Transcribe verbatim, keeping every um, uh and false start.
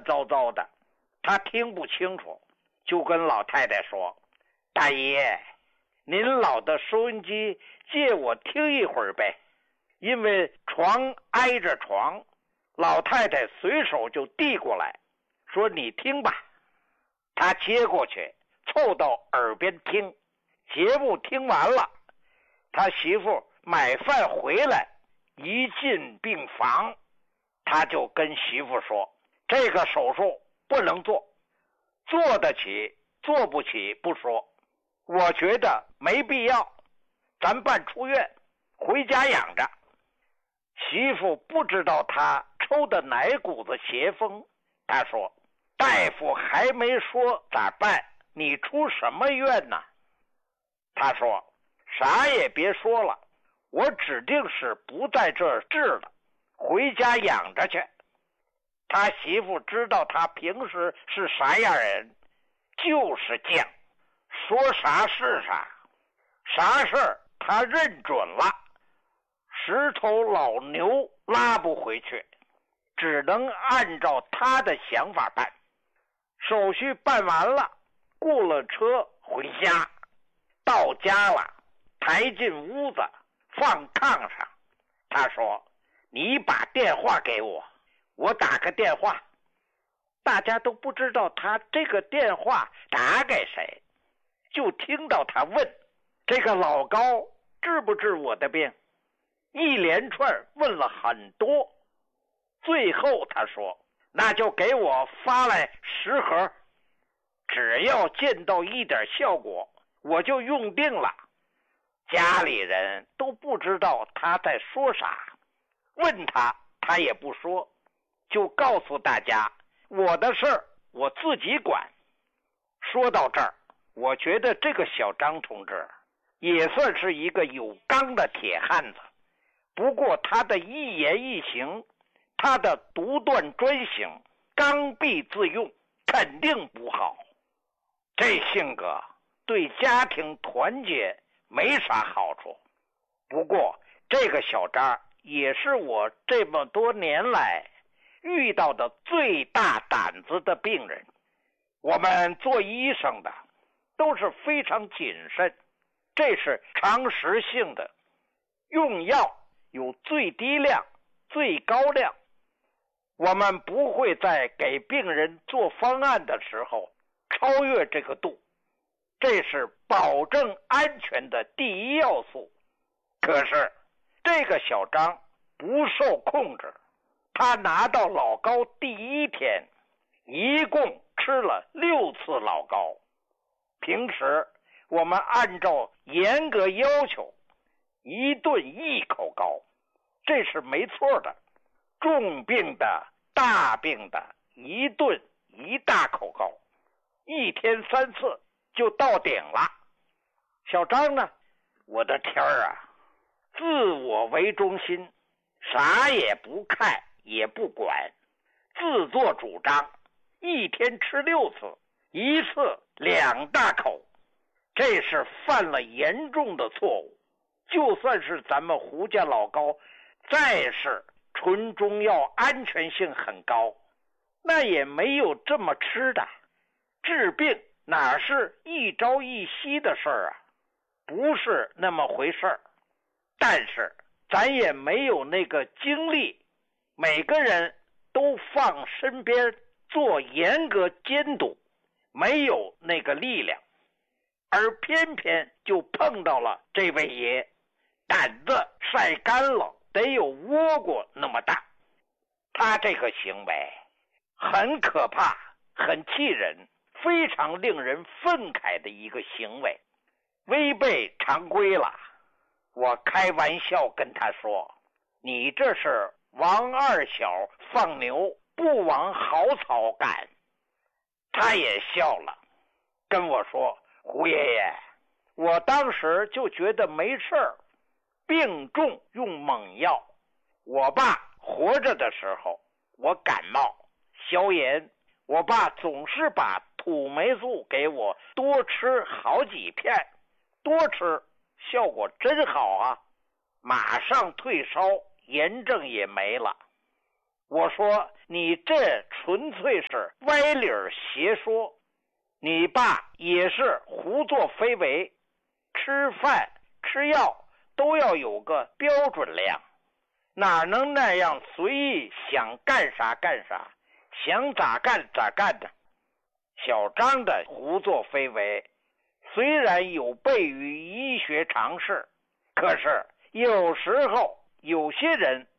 糟糟的，他听不清楚，就跟老太太说：大爷，您老的收音机借我听一会儿呗。因为床挨着床，老太太随手就递过来，说你听吧。他接过去，凑到耳边听。节目听完了，他媳妇买饭回来，一进病房，他就跟媳妇说：这个手术不能做，做得起做不起不说，我觉得没必要，咱办出院回家养着。媳妇不知道他抽的哪股子邪风，他说：大夫还没说咋办，你出什么院呢？他说：啥也别说了，我指定是不在这儿治了，回家养着去。他媳妇知道他平时是啥样人，就是犟，说啥是啥，啥事儿他认准了，十头老牛拉不回去，只能按照他的想法办。手续办完了，雇了车回家，到家了，抬进屋子放炕上。他说：你把电话给我，我打个电话。大家都不知道他这个电话打给谁，就听到他问：这个老高治不治我的病？一连串问了很多，最后他说：那就给我发来十盒，只要见到一点效果，我就用定了。家里人都不知道他在说啥，问他他也不说，就告诉大家我的事儿我自己管。说到这儿，我觉得这个小张同志也算是一个有刚的铁汉子，不过他的一言一行，他的独断专行，刚愎自用，肯定不好。这性格对家庭团结没啥好处。不过这个小张也是我这么多年来遇到的最大胆子的病人。我们做医生的都是非常谨慎，这是常识性的，用药有最低量最高量，我们不会在给病人做方案的时候超越这个度，这是保证安全的第一要素。可是这个小张不受控制，他拿到老高第一天一共吃了六次老高。平时我们按照严格要求一顿一口高，这是没错的。重病的大病的一顿一大口高，一天三次就到顶了。小张呢，我的天儿啊，自我为中心，啥也不看也不管，自作主张，一天吃六次，一次两大口，这是犯了严重的错误。就算是咱们胡家老高再是纯中药安全性很高，那也没有这么吃的。治病哪是一朝一夕的事儿啊，不是那么回事儿。但是咱也没有那个精力，每个人都放身边做严格监督，没有那个力量。而偏偏就碰到了这位爷，胆子晒干了，得有倭瓜那么大。他这个行为很可怕，很气人，非常令人愤慨的一个行为，违背常规了。我开玩笑跟他说，你这是王二小放牛不往好草赶。他也笑了，跟我说，胡爷爷，我当时就觉得没事儿，病重用猛药。我爸活着的时候，我感冒消炎，我爸总是把土霉素给我多吃好几片，多吃效果真好啊，马上退烧，炎症也没了。我说你这纯粹是歪理儿邪说。你爸也是胡作非为，吃饭吃药都要有个标准量，哪能那样随意想干啥干啥，想咋干咋干呢？小张的胡作非为虽然有悖于医学常识，可是有时候有些人